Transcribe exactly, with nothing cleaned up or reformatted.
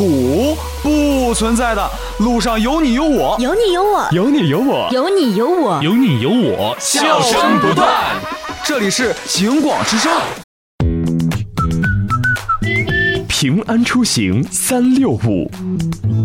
苦，不存在的。路上有你有我， 有你有我， 有你有我， 有你有我， 有你有我， 笑声不断。这里是警广之声。 平安出行三六五。